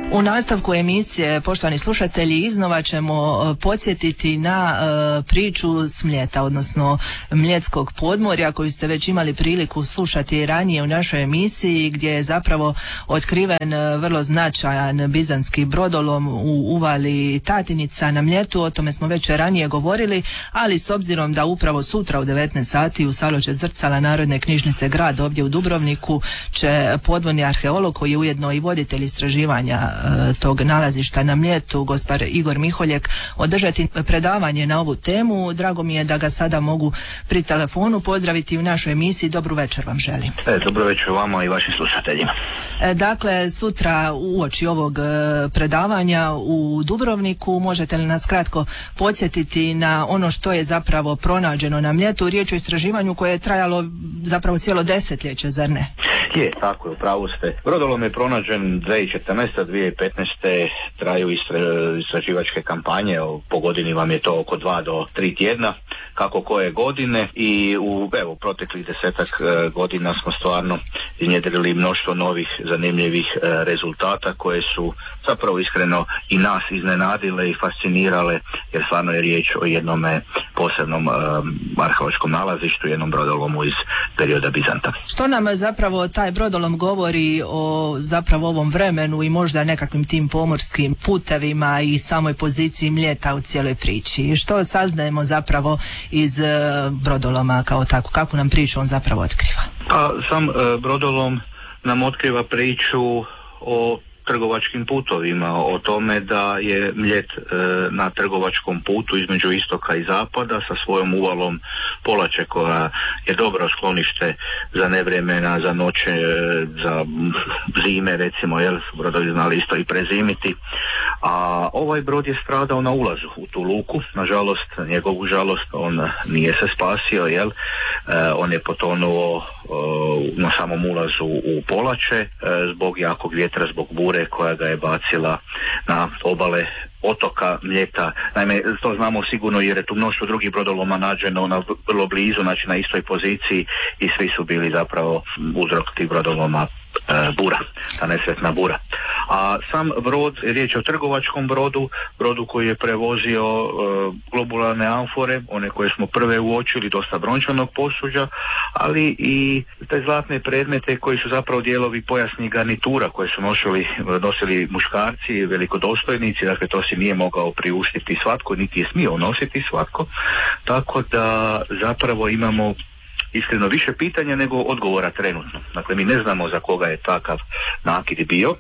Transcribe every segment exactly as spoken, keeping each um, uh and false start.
U nastavku emisije, poštovani slušatelji, iznova ćemo podsjetiti na e, priču s Mljeta, odnosno Mljetskog podmorja, koju ste već imali priliku slušati ranije u našoj emisiji, gdje je zapravo otkriven vrlo značajan bizantski brodolom u uvali Tatinica na Mljetu. O tome smo već ranije govorili, ali s obzirom da upravo sutra u devetnaest sati u Saloče Zrcala Narodne knjižnice Grad ovdje u Dubrovniku će podvodni arheolog, koji je ujedno i voditelj istraživanja tog nalazišta na Mljetu, gospar Igor Miholjek, održati predavanje na ovu temu. Drago mi je da ga sada mogu pri telefonu pozdraviti u našoj emisiji. Dobru večer vam želim. E, dobro večer vama i vašim slušateljima. E, dakle, sutra uoči ovog e, predavanja u Dubrovniku, možete li nas kratko podsjetiti na ono što je zapravo pronađeno na Mljetu? Riječ o istraživanju koje je trajalo zapravo cijelo desetljeće, zar ne? Je, tako je, upravo ste. Brodolom je pronađen dvije tisuće četrnaeste. dvije tisuće petnaeste. traju istra, istraživačke kampanje, po godini vam je to oko dva do tri tjedna, kako koje godine, i u evo, proteklih desetak e, godina smo stvarno iznjedrili mnoštvo novih zanimljivih e, rezultata koje su zapravo iskreno i nas iznenadile i fascinirale, jer stvarno je riječ o jednom posebnom e, arheološkom nalazištu, jednom brodolomu iz perioda Bizanta. Što nam zapravo taj brodolom govori o zapravo ovom vremenu i možda nekakvim tim pomorskim putevima i samoj poziciji Mljeta u cijeloj priči? Što saznajemo zapravo iz uh, brodoloma kao tako? Kako nam priču on zapravo otkriva? Pa sam uh, brodolom nam otkriva priču o trgovačkim putovima, o tome da je Mljet e, na trgovačkom putu između istoka i zapada sa svojom uvalom Polače, koja je dobro sklonište za nevremena, za noće, za zime, recimo, jer su brodovi znali isto i prezimiti. A ovaj brod je stradao na ulazu u tu luku. Nažalost, njegovu žalost, on nije se spasio, jel? E, on je potonuo e, na samom ulazu u Polače e, zbog jakog vjetra, zbog bure koja ga je bacila na obale otoka Mljeta. Naime, to znamo sigurno jer je tu mnoštvo drugih brodoloma nađeno na vrlo blizu, znači na istoj poziciji, i svi su bili zapravo uzrok tih brodoloma e, bura, ta nesretna bura. A sam brod, riječ je o trgovačkom brodu, brodu koji je prevozio e, globularne amfore, one koje smo prve uočili, dosta brončanog posuđa, ali i te zlatne predmete koji su zapravo dijelovi pojasnih garnitura koje su nosili, nosili muškarci, velikodostojnici, dakle to si nije mogao priuštiti svatko, niti je smio nositi svatko, tako da zapravo imamo iskreno više pitanja nego odgovora trenutno. Dakle, mi ne znamo za koga je takav nakit bio,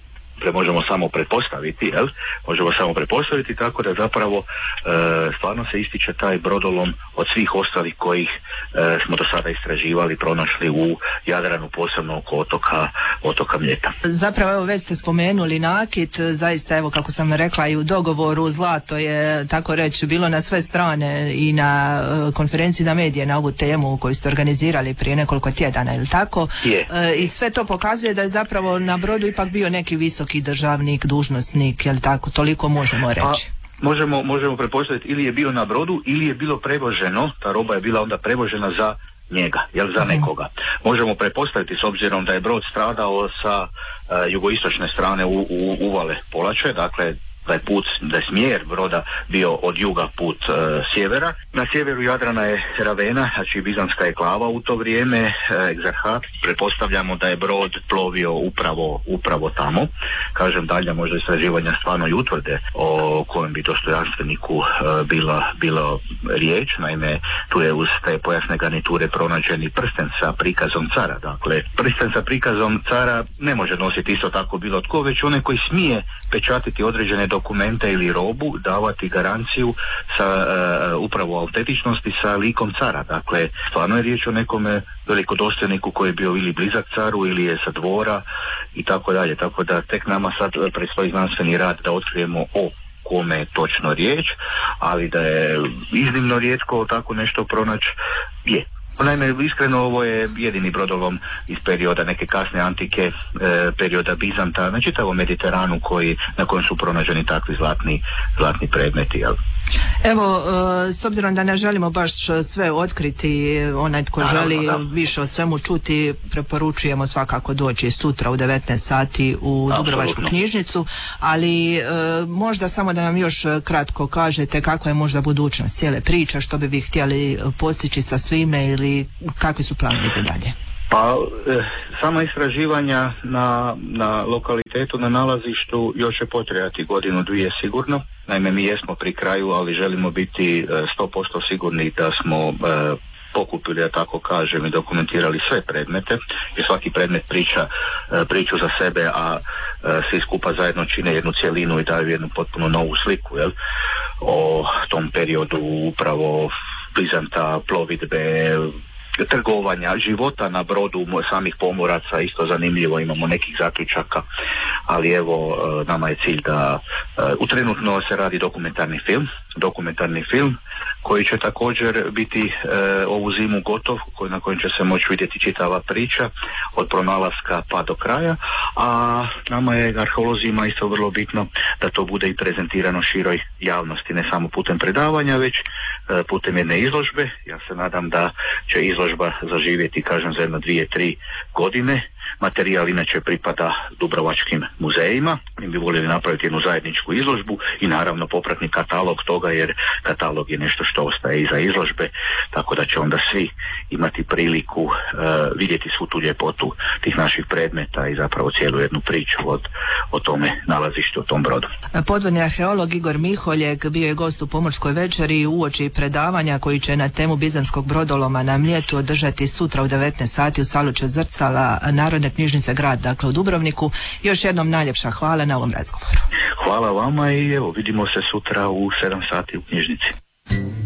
možemo samo pretpostaviti, jel? Možemo samo pretpostaviti, tako da zapravo e, stvarno se ističe taj brodolom od svih ostalih kojih e, smo do sada istraživali, pronašli u Jadranu, posebno oko otoka, otoka Mljeta. Zapravo, evo, već ste spomenuli nakit, zaista, evo, kako sam rekla i u dogovoru, zlato je, tako reći, bilo na sve strane i na e, konferenciji za medije na ovu temu koju ste organizirali prije nekoliko tjedana, je li tako? Je. E, I sve to pokazuje da je zapravo na brodu ipak bio neki visoki državnik, dužnosnik, je li tako? Toliko možemo reći. A, možemo, možemo pretpostaviti, ili je bio na brodu, ili je bilo prevoženo, ta roba je bila onda prevožena za njega, jel, za nekoga. Možemo pretpostaviti, s obzirom da je brod stradao sa uh, jugoistočne strane u, u uvale Polače, dakle da je put, da je smjer broda bio od juga put e, sjevera. Na sjeveru Jadrana je Ravena, znači bizantska enklava u to vrijeme, e, egzarhat. Pretpostavljamo da je brod plovio upravo, upravo tamo. Kažem, dalje možda istraživanja stvarno i utvrde o kojem bi dostojanstveniku e, bila, bilo riječ. Naime, tu je uz te pojasne garniture pronađeni prsten sa prikazom cara. Dakle, prsten sa prikazom cara ne može nositi isto tako bilo tko, već onaj koji smije pečatiti određene dokumente ili robu, davati garanciju sa uh, upravo autentičnosti sa likom cara. Dakle, stvarno je riječ o nekome velikodostojniku koji je bio ili blizak caru ili je sa dvora i tako dalje. Tako da tek nama sad predstoji znanstveni rad da otkrijemo o kome je točno riječ, ali da je iznimno rijetko tako nešto pronaći, je. Naime, iskreno, ovo je jedini brodolom iz perioda neke kasne antike, e, perioda Bizanta, na čitavom Mediteranu koji, na kojem su pronađeni takvi zlatni, zlatni predmeti, jel? Evo, s obzirom da ne želimo baš sve otkriti, onaj tko Naravno, želi da. više o svemu čuti, preporučujemo svakako doći sutra u devetnaest sati u Apsolutno. Dubrovačku knjižnicu, ali e, možda samo da nam još kratko kažete kakva je možda budućnost cijele priče, što bi vi htjeli postići sa svime ili kakvi su planovi za dalje? Pa, e, sama istraživanja na, na lokalitetu, na nalazištu još će potrebati godinu, dvije sigurno. Naime, mi jesmo pri kraju, ali želimo biti sto posto sigurni da smo e, pokupili, da tako kažem, i dokumentirali sve predmete, jer svaki predmet priča e, priču za sebe, a e, svi skupa zajedno čine jednu cjelinu i daju jednu potpuno novu sliku, jel? O tom periodu upravo Bizanta, plovidbe, trgovanja, života na brodu samih pomoraca, isto zanimljivo, imamo nekih zaključaka, ali evo, nama je cilj da u trenutno se radi dokumentarni film, dokumentarni film koji će također biti e, ovu zimu gotov, koji, na kojem će se moći vidjeti čitava priča od pronalaska pa do kraja, a nama je arheolozima isto vrlo bitno da to bude i prezentirano široj javnosti, ne samo putem predavanja, već e, putem jedne izložbe. Ja se nadam da će izložba zaživjeti, kažem, za jedno dvije, tri godine. Materijal inače pripada Dubrovačkim muzejima. Mi bi voljeli napraviti jednu zajedničku izložbu i naravno popratni katalog toga, jer katalog je nešto što ostaje iza izložbe, tako da će onda svi imati priliku uh, vidjeti svu tu ljepotu tih naših predmeta i zapravo cijelu jednu priču od, o tome nalazištu, o tom brodu. Podvodni arheolog Igor Miholjek bio je gost u Pomorskoj večeri uoči predavanja koji će na temu bizanskog brodoloma na Mljetu održati sutra u devetnaest sati u Saluče zrcala Narodne knjižnice grad, dakle u Dubrovniku. Još jednom najljepša hvala na ovom razgovoru. Hvala vama i evo, vidimo se sutra u sedam sati u knjižnici.